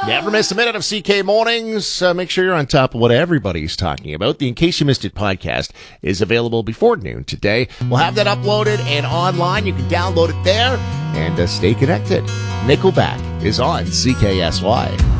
Never miss a minute of CK Mornings. Make sure you're on top of what everybody's talking about. The In Case You Missed It podcast is available before noon today. We'll have that uploaded and online. You can download it there and stay connected. Nickelback is on CKSY.